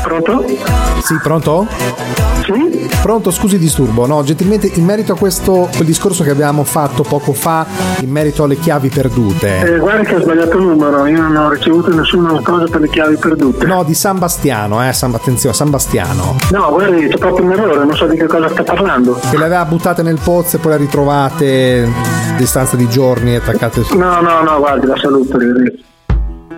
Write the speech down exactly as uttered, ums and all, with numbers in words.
Pronto? Sì, pronto? Sì? Pronto, scusi disturbo. No, gentilmente in merito a questo quel discorso che abbiamo fatto poco fa in merito alle chiavi perdute. Eh, guarda che ho sbagliato il numero, io non ho ricevuto nessuna cosa per le chiavi perdute. No, di San Bastiano, eh, San, attenzione, San Bastiano. No, guardi, c'è proprio un errore, non so di che cosa sta parlando. Che le aveva buttate nel pozzo e poi le ritrovate a distanza di giorni attaccate su. No, no, no, guardi, la saluto, arrivederci.